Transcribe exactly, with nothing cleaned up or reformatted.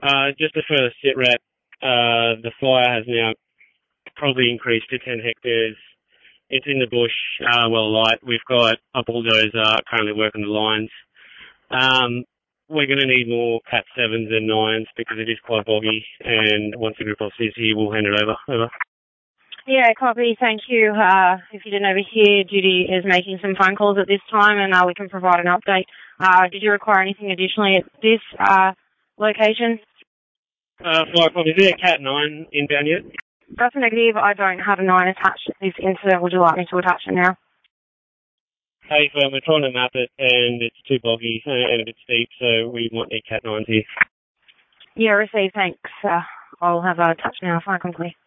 Uh, just a further sit rep, uh, the fire has now probably increased to ten hectares. It's in the bush, uh, well alight. We've got a bulldozer currently working the lines. Um, we're going to need more Cat sevens and nines because it is quite boggy, and once the group boss is here, we'll hand it over. Over. Yeah, copy. Thank you. Uh, if you didn't overhear, Judy is making some phone calls at this time, and uh, we can provide an update. Uh, did you require anything additionally at this uh, location? Uh, flight copy. Is there a Cat nine inbound yet? That's a negative. I don't have a nine attached to this incident. Would you like me to attach it now? Hey, firm, we're trying to map it, and it's too boggy and a bit steep, so we might need Cat nines here. Yeah, received. Thanks. Uh, I'll have a touch now. Fine, complete.